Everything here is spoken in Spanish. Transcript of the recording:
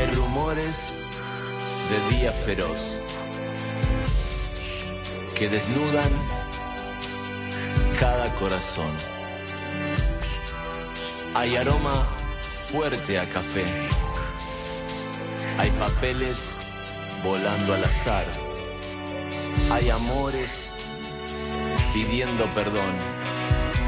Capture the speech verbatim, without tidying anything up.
Hay rumores de día feroz que desnudan cada corazón. Hay aroma fuerte a café. Hay papeles volando al azar. Hay amores pidiendo perdón.